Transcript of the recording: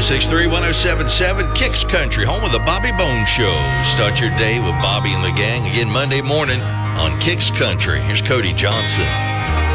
1063-1077, Kicks Country, home of the Bobby Bone Show. Start your day with Bobby and the gang again Monday morning on Kicks Country. Here's Cody Johnson.